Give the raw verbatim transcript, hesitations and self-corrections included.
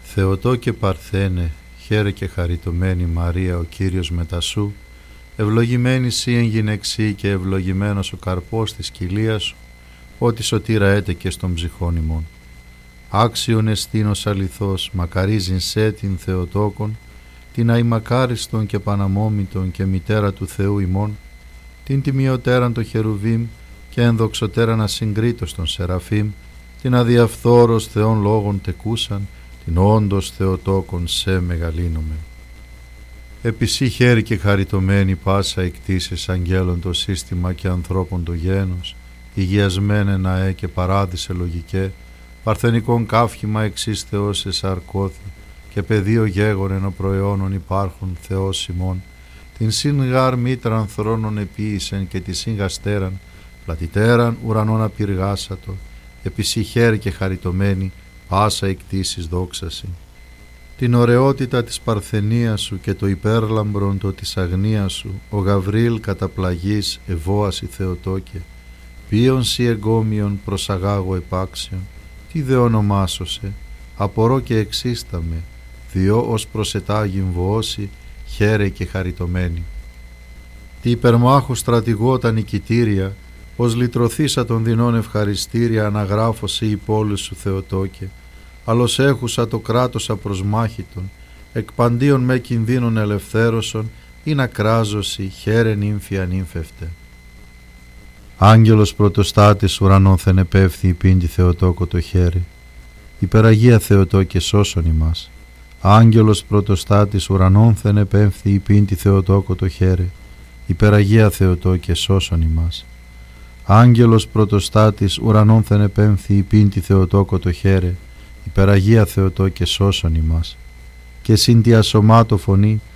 Θεοτό και Παρθένε, χαίρε και χαριτωμένη Μαρία, ο Κύριος μετασού, ευλογημένη σύ εν γυναιξή και ευλογημένος ο καρπός της κοιλίας σου, ότι σωτήρα έτεκε στον ψυχών ημών. Άξιον εστίνος αληθώς, μακαρίζειν σε την Θεοτόκον, την αημακάριστον και παναμόμητον και μητέρα του Θεού ημών, την τιμιωτέραν το χερουβίμ και ενδοξωτέραν ασυγκρίτως των Σεραφείμ, την αδιαφθόρος Θεών λόγων τεκούσαν, την όντως Θεοτόκον σε μεγαλύνομαι. Επισύ χαίρη και χαριτωμένη πάσα εκτίσεις αγγέλων το σύστημα και ανθρώπων το γένος, υγιασμένε ναέ και παράδεισε λογικέ, παρθενικών καύχημα εξής Θεός εσαρκώθη, και πεδίο γέγορεν ο προαιώνων υπάρχουν Θεός ημών, την συν γάρ μήτραν θρόνων επίησεν και τη συν γαστέραν, πλατιτέραν ουρανών απειργάσατο, επισύ χαίρη και χαριτωμένη πάσα εκτίσεις δόξαση. Την ωραιότητα της παρθενίας σου και το υπέρλαμπρον το της αγνίας σου, ο Γαβρίλ καταπλαγής ευώαση Θεοτόκε, ποιον σι εγκόμιον προσαγάγω επάξιον, τι δε ονομάσωσε, απορώ και εξίσταμε, διό ως προσετάγιν βοώσει, χαίρε και χαριτωμένη. Τι υπερμάχου στρατηγό τα νικητήρια, ως λυτρωθήσα των δεινών ευχαριστήρια αναγράφωσε η πόλη σου Θεοτόκε, αλλος έχουσα το κράτος απροσμάχητον, εκ παντίον με κινδύνων ελευθέρωσον, ή να κράζωση χαίρε νύμφη ανύμφευτε. Άγγελος πρωτοστάτης ουρανών θενεπεύθη υπήν τη Θεοτόκο το χέρι, υπεραγία Θεοτόκε σώσον ημάς. Άγγελος πρωτοστάτης ουρανών θενεπεύθη υπήν τη Θεοτόκο το χέρι, υπεραγία Θεοτόκε σώσον ημάς. Άγγελος πρωτοστάτης ουρανών θενεπέμφθη υπήν τη Θεοτόκο το χαίρε, υπεραγία Θεοτόκε σώσον ημάς. Και συν τη ασωμάτω φωνή